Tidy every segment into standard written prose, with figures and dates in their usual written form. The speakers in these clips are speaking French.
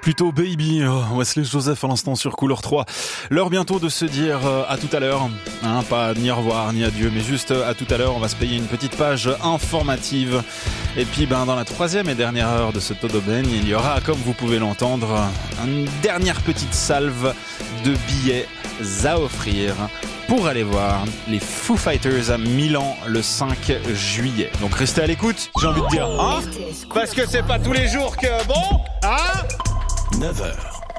Plutôt Baby, Wesley Joseph à l'instant sur Couleur 3. L'heure bientôt de se dire à tout à l'heure, pas ni au revoir ni adieu, mais juste à tout à l'heure. On va se payer une petite page informative. Et puis dans la troisième et dernière heure de ce Todo-Ben, il y aura, comme vous pouvez l'entendre, une dernière petite salve de billets à offrir pour aller voir les Foo Fighters à Milan le 5 juillet. Donc restez à l'écoute, j'ai envie de dire, parce que c'est pas tous les jours que 9h.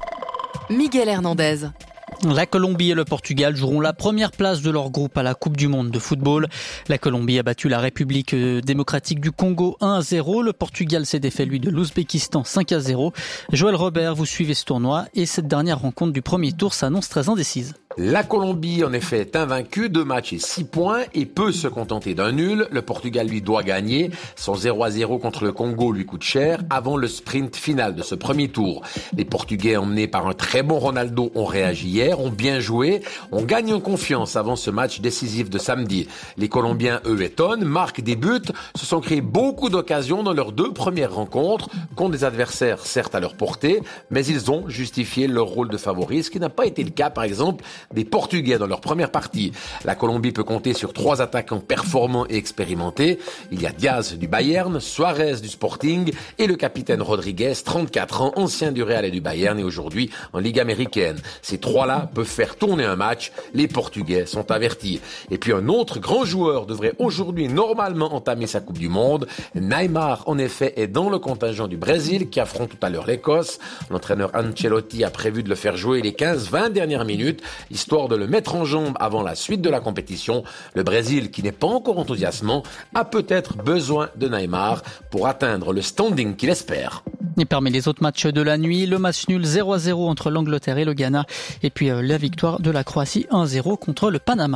Miguel Hernandez. La Colombie et le Portugal joueront la première place de leur groupe à la Coupe du Monde de football. La Colombie a battu la République démocratique du Congo 1-0. Le Portugal s'est défait, lui, de l'Ouzbékistan 5-0. Joël Robert, vous suivez ce tournoi et cette dernière rencontre du premier tour s'annonce très indécise. La Colombie, en effet, est invaincue, 2 matchs et 6 points, et peut se contenter d'un nul. Le Portugal, lui, doit gagner. Son 0-0 contre le Congo lui coûte cher avant le sprint final de ce premier tour. Les Portugais, emmenés par un très bon Ronaldo, ont réagi hier, ont bien joué, ont gagné en confiance avant ce match décisif de samedi. Les Colombiens, eux, étonnent, marquent des buts, se sont créés beaucoup d'occasions dans leurs 2 premières rencontres, contre des adversaires certes à leur portée, mais ils ont justifié leur rôle de favori, ce qui n'a pas été le cas, par exemple, des Portugais dans leur première partie. La Colombie peut compter sur 3 attaquants performants et expérimentés. Il y a Diaz du Bayern, Suarez du Sporting et le capitaine Rodriguez, 34 ans, ancien du Real et du Bayern et aujourd'hui en Ligue américaine. Ces 3-là peuvent faire tourner un match. Les Portugais sont avertis. Et puis un autre grand joueur devrait aujourd'hui normalement entamer sa Coupe du Monde. Neymar, en effet, est dans le contingent du Brésil qui affronte tout à l'heure l'Écosse. L'entraîneur Ancelotti a prévu de le faire jouer les 15-20 dernières minutes, histoire de le mettre en jambe avant la suite de la compétition. Le Brésil, qui n'est pas encore enthousiasmant, a peut-être besoin de Neymar pour atteindre le standing qu'il espère. Et parmi les autres matchs de la nuit, le match nul 0-0 entre l'Angleterre et le Ghana, et puis la victoire de la Croatie 1-0 contre le Panama.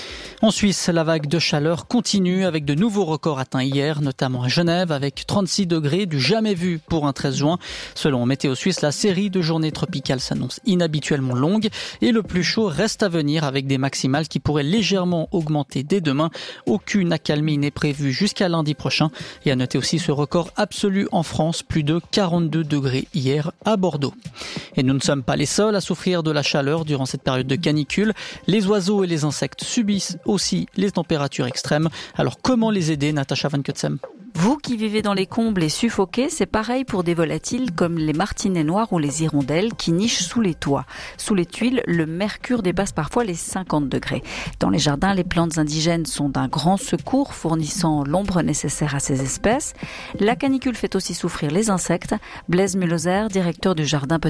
En Suisse, la vague de chaleur continue avec de nouveaux records atteints hier, notamment à Genève avec 36 degrés, du jamais vu pour un 13 juin. Selon Météo Suisse, la série de journées tropicales s'annonce inhabituellement longue et le plus chaud reste à venir avec des maximales qui pourraient légèrement augmenter dès demain. Aucune accalmie n'est prévue jusqu'à lundi prochain. Et à noter aussi ce record absolu en France, plus de 42 degrés hier à Bordeaux. Et nous ne sommes pas les seuls à souffrir de la chaleur durant cette période de canicule. Les oiseaux et les insectes subissent aussi les températures extrêmes. Alors comment les aider, Natacha Van Kutsem? Vous qui vivez dans les combles et suffoqués, c'est pareil pour des volatiles comme les martinets noirs ou les hirondelles qui nichent sous les toits. Sous les tuiles, le mercure dépasse parfois les 50 degrés. Dans les jardins, les plantes indigènes sont d'un grand secours, fournissant l'ombre nécessaire à ces espèces. La canicule fait aussi souffrir les insectes. Blaise Mulhoser, directeur du jardin